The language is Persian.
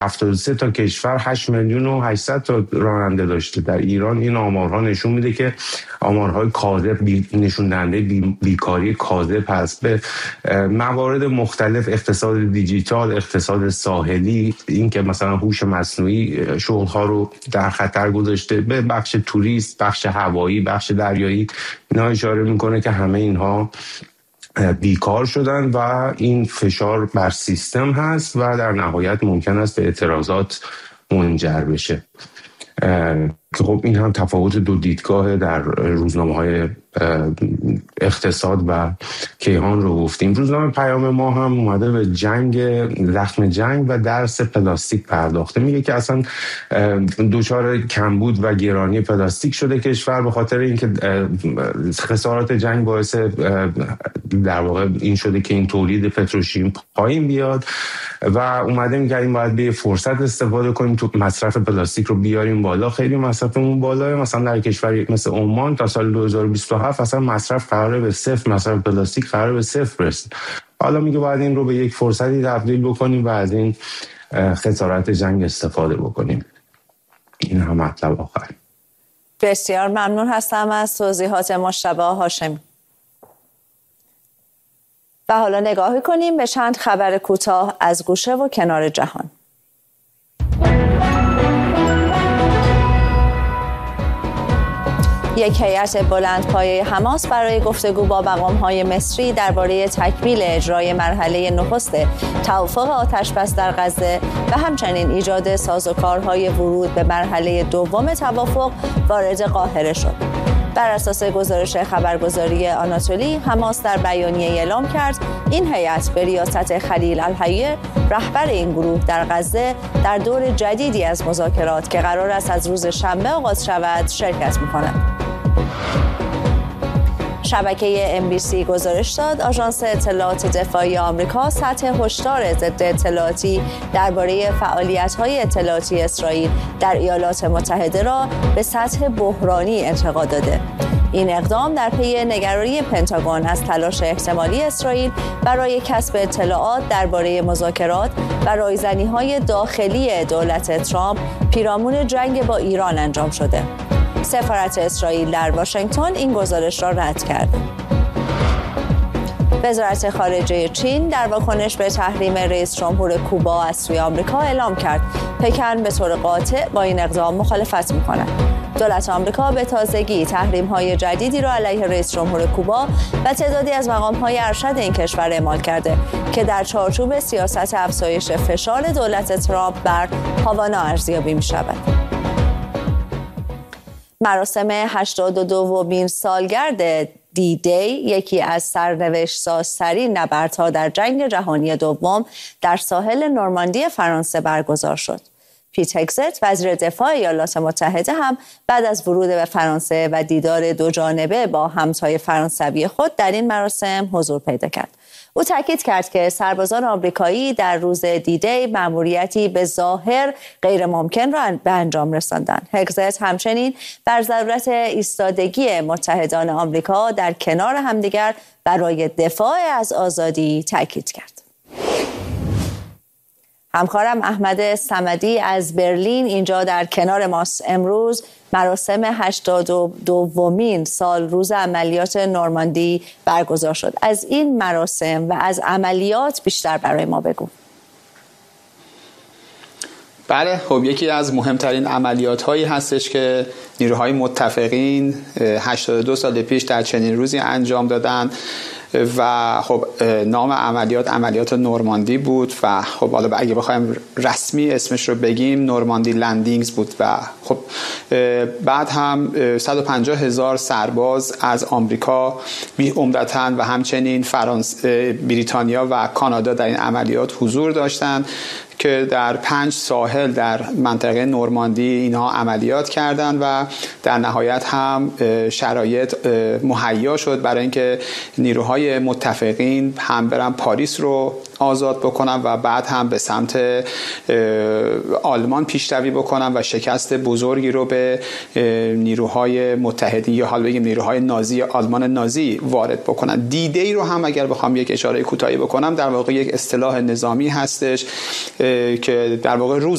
73 تا کشور 8 میلیون و 800 تا راننده داشته. در ایران این آمارها نشون میده که آمارهای کاذب نشون دهنده بیکاری کاذب هست. به موارد مختلف، اقتصاد دیجیتال، اقتصاد ساحلی، این که مثلا هوش مصنوعی شغل‌ها رو در خطر گذاشته، به بخش توریست، بخش هوایی، بخش دریایی، اینا اشاره میکنه که همه اینها بیکار شدن و این فشار بر سیستم هست و در نهایت ممکن است به اعتراضات منجر بشه. که خب این هم تفاوت دو دیدگاه در روزنامه‌های اقتصاد و کیهان رو گفتیم. روزنامه پیام ما هم اومده به زخم جنگ و درس پلاستیک پرداخته. میگه که اصلا دچار کمبود و گرانی پلاستیک شده کشور به خاطر اینکه خسارات جنگ باعث در واقع این شده که این تولید پتروشیمی پایین بیاد و اومده میگه این باید به فرصت استفاده کنیم تو مصرف پلاستیک رو بیاریم بالا. خیلی مصرفمون بالاه. مثلا در کشوری مثل عمان تا سال 2027 اصلا مصرف قراره به صفر، مصرف پلاستیک قراره به صفر برسه. حالا میگه باید این رو به یک فرصتی تبدیل بکنیم و از این خسارات جنگ استفاده بکنیم. این هم مطلب آخر. بسیار ممنون هستم از توضیحات مجتبی هاشمی. و حالا نگاهی کنیم به چند خبر کوتاه از گوشه و کنار جهان. یک هیئت بلندپایه حماس برای گفتگو با مقام‌های مصری درباره تکمیل اجرای مرحله نخست توافق آتش‌بس در غزه و همچنین ایجاد سازوکارهای ورود به مرحله دوم توافق وارد قاهره شد. بر اساس گزارش خبرگزاری آناتولی، حماس در بیانیه اعلام کرد این هیئت به ریاست خلیل الحیه رهبر این گروه در غزه در دور جدیدی از مذاکرات که قرار است از روز شنبه آغاز شود شرکت می‌کند. شبکه MBC گزارش داد آژانس اطلاعات دفاعی آمریکا سطح هشدار ضد اطلاعاتی درباره فعالیت‌های اطلاعاتی اسرائیل در ایالات متحده را به سطح بحرانی انتقاد داده. این اقدام در پی نگرانی پنتاگون از تلاش احتمالی اسرائیل برای کسب اطلاعات درباره مذاکرات و رایزنی‌های داخلی دولت ترامپ پیرامون جنگ با ایران انجام شده. سفارت اسرائیل در واشنگتن این گزارش را رد کرد. وزارت خارجه چین در واکنش به تحریم رئیس جمهور کوبا از سوی آمریکا اعلام کرد پکن به طور قاطع با این اقدام مخالفت می‌کند. دولت آمریکا به تازگی تحریم‌های جدیدی را علیه رئیس جمهور کوبا و تعدادی از مقام‌های ارشد این کشور اعمال کرده که در چارچوب سیاست افزایش فشار دولت ترامپ بر هاوانا ارزیابی می‌شود. مراسم 82مین سالگرد دی-دی، یکی از سرنوشت‌سازترین نبردها در جنگ جهانی دوم، در ساحل نورماندی فرانسه برگزار شد. پیت هگزت، وزیر دفاع ایالات متحده، هم بعد از ورود به فرانسه و دیدار دو جانبه با همتای فرانسوی خود در این مراسم حضور پیدا کرد. او تاکید کرد که سربازان آمریکایی در روز دی-دی مأموریتی به ظاهر غیر ممکن را به انجام رساندند. هگزت همچنین بر ضرورت ایستادگی متحدان آمریکا در کنار همدیگر برای دفاع از آزادی تاکید کرد. همکارم احمد صمدی از برلین اینجا در کنار ماست. امروز مراسم 82مین سال روز عملیات نورماندی برگزار شد. از این مراسم و از عملیات بیشتر برای ما بگو. بله، خب یکی از مهمترین عملیات هایی هستش که نیروهای متفقین 82 سال پیش در چنین روزی انجام دادن و خب نام عملیات نورماندی بود و خب حالا اگه بخوایم رسمی اسمش رو بگیم نورماندی لندینگز بود و خب بعد هم 150,000 سرباز از آمریکا عمدتاً و همچنین فرانسه، بریتانیا و کانادا در این عملیات حضور داشتند که در 5 ساحل در منطقه نورماندی اینها عملیات کردند و در نهایت هم شرایط مهیا شد برای اینکه نیروهای متفقین هم برن پاریس رو آزاد بکنن و بعد هم به سمت آلمان پیشروی بکنن و شکست بزرگی رو به نیروهای متحدین یا حالا بگیم نیروهای نازی آلمان نازی وارد بکنن. دی رو هم اگر بخوام یک اشاره کوتاهی بکنم، در واقع یک اصطلاح نظامی هستش که در واقع روز